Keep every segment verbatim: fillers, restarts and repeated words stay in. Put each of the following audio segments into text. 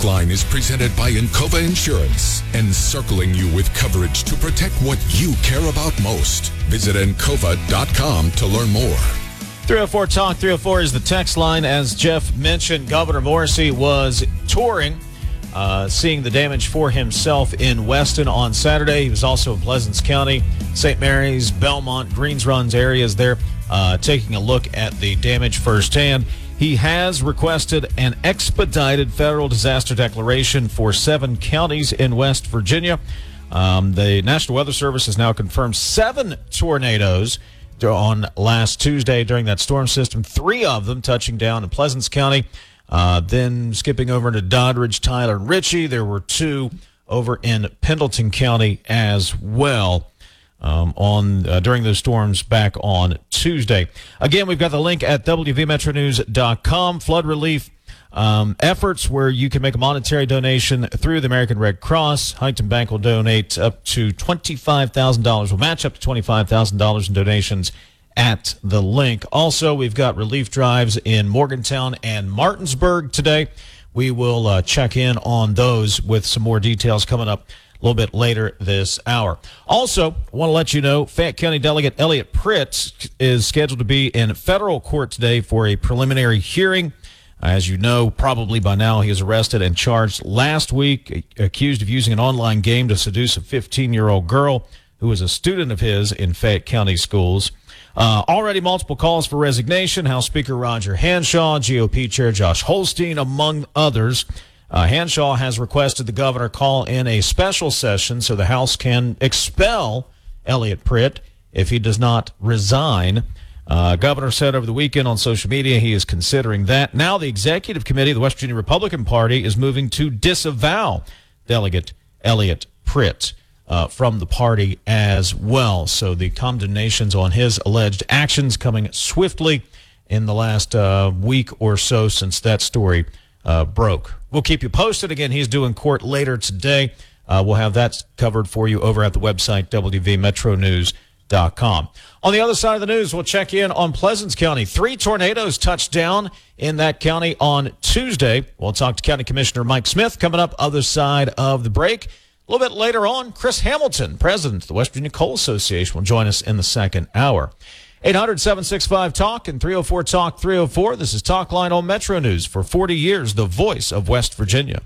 Line is presented by Encova Insurance, encircling you with coverage to protect what you care about most. Visit encova dot com to learn more. three oh four Talk, three oh four is the text line. As Jeff mentioned, Governor Morrisey was touring, uh, seeing the damage for himself in Weston on Saturday. He was also in Pleasants County, Saint Mary's, Belmont, Greens Runs areas there, uh, taking a look at the damage firsthand. He has requested an expedited federal disaster declaration for seven counties in West Virginia. Um, the National Weather Service has now confirmed seven tornadoes on last Tuesday during that storm system, three of them touching down in Pleasants County. Uh, then skipping over to Doddridge, Tyler, and Ritchie, there were two over in Pendleton County as well. Um, on uh, during those storms back on Tuesday. Again, we've got the link at w v metro news dot com. Flood relief um, efforts where you can make a monetary donation through the American Red Cross. Huntington Bank will donate up to twenty-five thousand dollars. We'll match up to twenty-five thousand dollars in donations at the link. Also, we've got relief drives in Morgantown and Martinsburg today. We will uh, check in on those with some more details coming up a little bit later this hour. Also, I want to let you know, Fayette County Delegate Elliot Pritt is scheduled to be in federal court today for a preliminary hearing. As you know, probably by now, he was arrested and charged last week, accused of using an online game to seduce a fifteen-year-old girl who was a student of his in Fayette County schools. Uh, already multiple calls for resignation. House Speaker Roger Hanshaw, G O P Chair Josh Holstein, among others. Uh, Hanshaw has requested the governor call in a special session so the House can expel Elliot Pritt if he does not resign. Uh, governor said over the weekend on social media he is considering that. Now the executive committee of the West Virginia Republican Party is moving to disavow Delegate Elliot Pritt uh, from the party as well. So the condemnations on his alleged actions coming swiftly in the last uh, week or so since that story uh, broke. We'll keep you posted. Again, he's due in court later today. Uh, we'll have that covered for you over at the website, w v metro news dot com. On the other side of the news, we'll check in on Pleasants County. Three tornadoes touched down in that county on Tuesday. We'll talk to County Commissioner Mike Smith coming up other side of the break. A little bit later on, Chris Hamilton, president of the West Virginia Coal Association, will join us in the second hour. eight hundred, seven six five, talk and three oh four talk three oh four. This is Talk Line on Metro News. For forty years, the voice of West Virginia.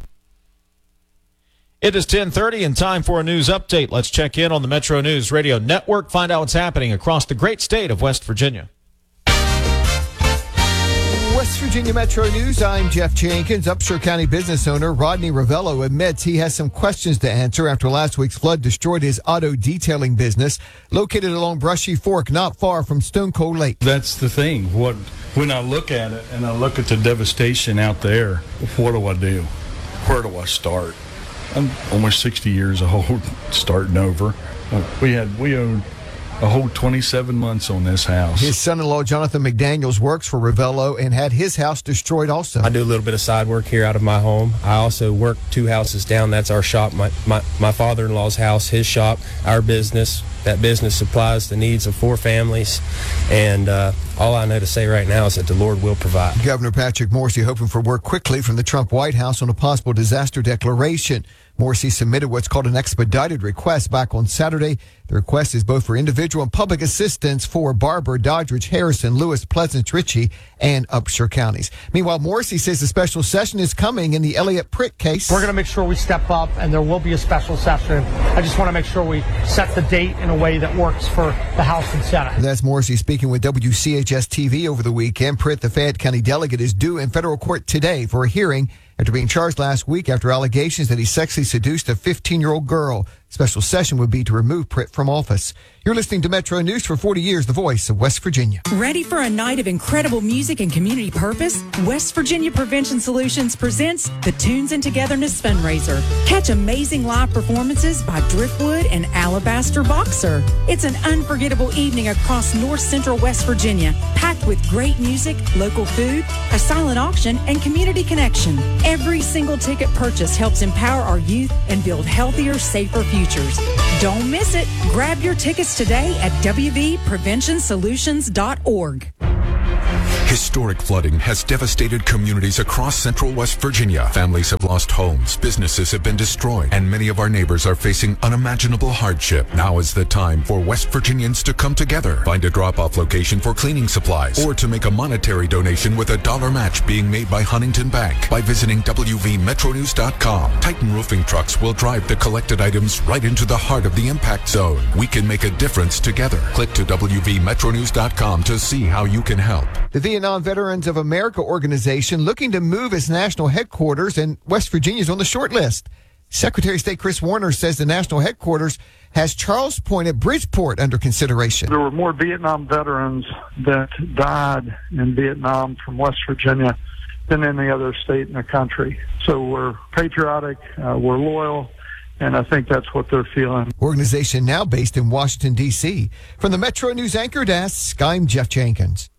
It is ten thirty and time for a news update. Let's check in on the Metro News Radio Network, find out what's happening across the great state of West Virginia. West Virginia Metro News, I'm Jeff Jenkins. Upshur County business owner Rodney Ravello admits he has some questions to answer after last week's flood destroyed his auto detailing business located along Brushy Fork, not far from Stone Cold Lake. That's the thing. What when I look at it and I look at the devastation out there, what do I do? Where do I start? I'm almost sixty years old, starting over. We had we owned a whole twenty-seven months on this house. His son-in-law, Jonathan McDaniels, works for Ravello and had his house destroyed also. I do a little bit of side work here out of my home. I also work two houses down. That's our shop, my, my, my father-in-law's house, his shop, our business. That business supplies the needs of four families. And uh, all I know to say right now is that the Lord will provide. Governor Patrick Morrisey hoping for word quickly from the Trump White House on a possible disaster declaration. Morrisey submitted what's called an expedited request back on Saturday. The request is both for individual and public assistance for Barber, Doddridge, Harrison, Lewis, Pleasants, Ritchie, and Upshur counties. Meanwhile, Morrisey says a special session is coming in the Elliot Pritt case. We're going to make sure we step up, and there will be a special session. I just want to make sure we set the date in a way that works for the House and Senate. That's Morrisey speaking with W C H S T V over the weekend. Pritt, the Fayette County delegate, is due in federal court today for a hearing after being charged last week after allegations that he sexually seduced a fifteen-year-old girl. Special session would be to remove Pritt from office. You're listening to Metro News. For forty years, the voice of West Virginia. Ready for a night of incredible music and community purpose? West Virginia Prevention Solutions presents the Tunes and Togetherness Fundraiser. Catch amazing live performances by Driftwood and Alabaster Boxer. It's an unforgettable evening across north central West Virginia, packed with great music, local food, a silent auction, and community connection. Every single ticket purchase helps empower our youth and build healthier, safer futures. Don't miss it. Grab your tickets today at w v prevention solutions dot org. Historic flooding has devastated communities across central West Virginia. Families have lost homes, businesses have been destroyed, and many of our neighbors are facing unimaginable hardship. Now is the time for West Virginians to come together. Find a drop-off location for cleaning supplies or to make a monetary donation with a dollar match being made by Huntington Bank by visiting W V Metro News dot com. Titan Roofing trucks will drive the collected items right into the heart of the impact zone. We can make a difference together. Click to W V Metro News dot com to see how you can help. The Vietnam Veterans of America organization looking to move its national headquarters, and West Virginia's on the short list. Secretary of State Chris Warner says the national headquarters has Charles Point at Bridgeport under consideration. There were more Vietnam veterans that died in Vietnam from West Virginia than any other state in the country. So we're patriotic, uh, we're loyal, and I think that's what they're feeling. Organization now based in Washington, D C From the Metro News Anchor Desk, I'm Jeff Jenkins.